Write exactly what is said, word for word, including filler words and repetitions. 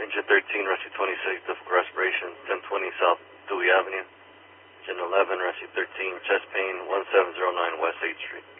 Engine thirteen, rescue twenty-six, difficult respiration, ten twenty South Dewey Avenue. Engine eleven, rescue thirteen, chest pain, one seven zero nine West eighth Street.